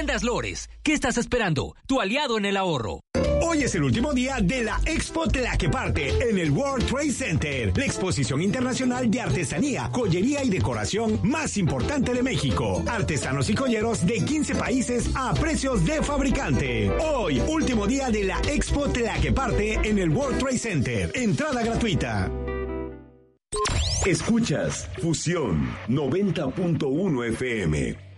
Tiendas Lores. ¿Qué estás esperando? Tu aliado en el ahorro. Hoy es el último día de la Expo Tlaqueparte en el World Trade Center, la exposición internacional de artesanía, joyería y decoración más importante de México. Artesanos y joyeros de 15 países a precios de fabricante. Hoy, último día de la Expo Tlaqueparte en el World Trade Center. Entrada gratuita. Escuchas Fusión 90.1 FM.